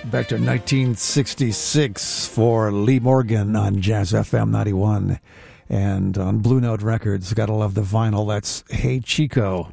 Back to 1966 for Lee Morgan on Jazz FM 91. And on Blue Note Records, gotta love the vinyl. That's Hey Chico.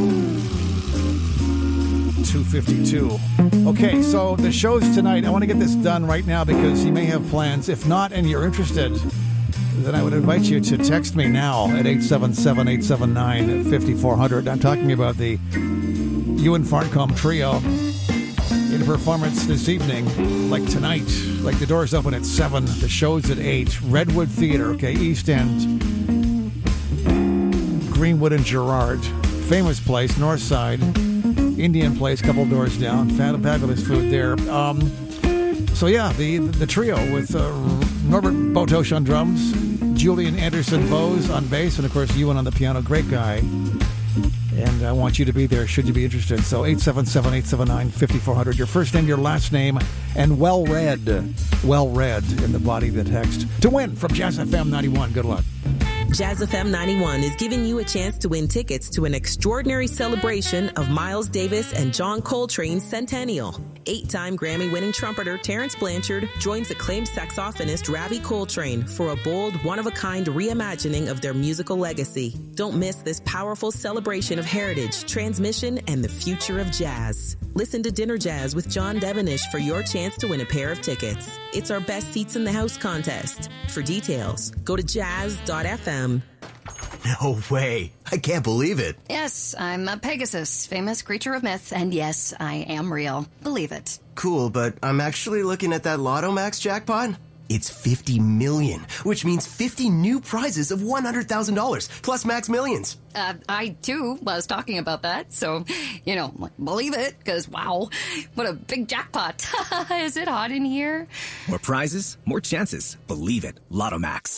252. Okay, so the show's tonight. I want to get this done right now because you may have plans. If not, and you're interested, then I would invite you to text me now at 877-879-5400. I'm talking about the Ewan Farncombe Trio in a performance this evening, like tonight. Like the doors open at 7, the show's at 8. Redwood Theater, okay, East End, Greenwood and Gerrard. Famous place, North Side, Indian place, couple doors down. Fabulous food there. So yeah, the trio with Norbert Botosh on drums, Julian Anderson Bose on bass, and of course Ewan on the piano. Great guy. And I want you to be there should you be interested. So 877-879-5400. Your first name, your last name, and well read in the body of the text to win from Jazz FM 91. Good luck. Jazz FM 91 is giving you a chance to win tickets to an extraordinary celebration of Miles Davis and John Coltrane's centennial. 8-time Grammy-winning trumpeter Terrence Blanchard joins acclaimed saxophonist Ravi Coltrane for a bold, one-of-a-kind reimagining of their musical legacy. Don't miss this powerful celebration of heritage, transmission, and the future of jazz. Listen to Dinner Jazz with John Devenish for your chance to win a pair of tickets. It's our Best Seats in the House contest. For details, go to jazz.fm. No way. I can't believe it. Yes, I'm a Pegasus, famous creature of myth, and yes, I am real. Believe it. Cool, but I'm actually looking at that Lotto Max jackpot. It's 50 million, which means 50 new prizes of $100,000, plus Max Millions. I, too, was talking about that, so, believe it, because, wow, what a big jackpot. Is it hot in here? More prizes, more chances. Believe it. Lotto Max.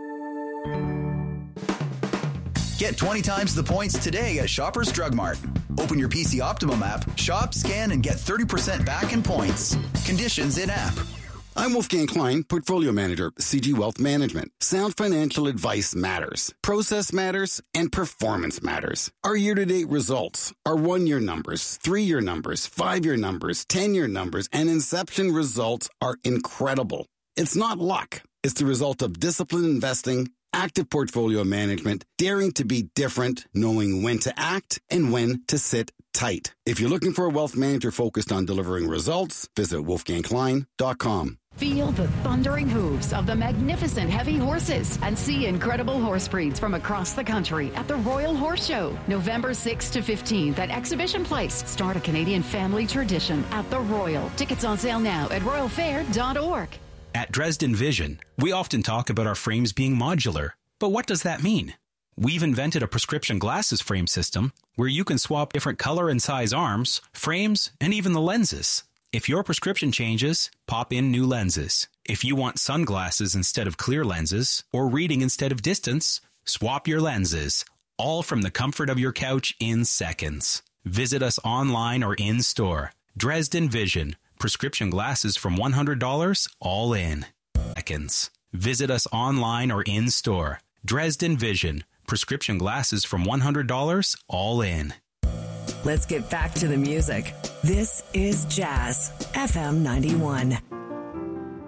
Get 20 times the points today at Shoppers Drug Mart. Open your PC Optimum app, shop, scan, and get 30% back in points. Conditions in-app. I'm Wolfgang Klein, Portfolio Manager, CG Wealth Management. Sound financial advice matters. Process matters, and performance matters. Our year-to-date results, our 1-year numbers, 3-year numbers, 5-year numbers, 10-year numbers, and inception results are incredible. It's not luck. It's the result of disciplined investing, active portfolio management, daring to be different, knowing when to act and when to sit tight. If you're looking for a wealth manager focused on delivering results, visit wolfgangklein.com. Feel the thundering hooves of the magnificent heavy horses and see incredible horse breeds from across the country at the Royal Horse Show, November 6th to 15th at Exhibition Place. Start a Canadian family tradition at the Royal. Tickets on sale now at royalfair.org. At Dresden Vision, we often talk about our frames being modular. But what does that mean? We've invented a prescription glasses frame system where you can swap different color and size arms, frames, and even the lenses. If your prescription changes, pop in new lenses. If you want sunglasses instead of clear lenses or reading instead of distance, swap your lenses. All from the comfort of your couch in seconds. Visit us online or in store. Dresden Vision. Prescription glasses from $100, all in seconds. Visit us online or in store. Dresden Vision. Prescription glasses from $100, all in. Let's get back to the music. This is Jazz FM 91.